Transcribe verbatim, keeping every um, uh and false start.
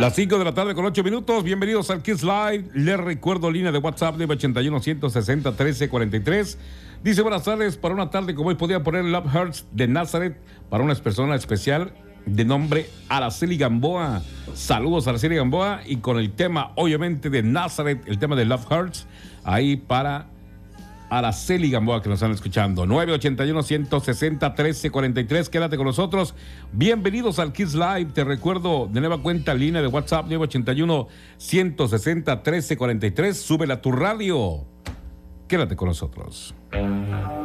Las cinco de la tarde con ocho minutos. Bienvenidos al Kiss Live. Les recuerdo línea de WhatsApp de ochenta y uno, ciento sesenta, trece cuarenta y tres. Dice: buenas tardes, para una tarde como hoy podía poner Love Hurts de Nazareth para una persona especial de nombre Araceli Gamboa. Saludos a Araceli Gamboa, y con el tema obviamente de Nazareth, el tema de Love Hurts, ahí para Araceli Gamboa, que nos están escuchando. nueve ochenta y uno, ciento sesenta, trece cuarenta y tres. Quédate con nosotros. Bienvenidos al Kiss Live. Te recuerdo de nueva cuenta línea de WhatsApp nueve ochenta y uno, ciento sesenta, trece cuarenta y tres. Súbela a tu radio. Quédate con nosotros.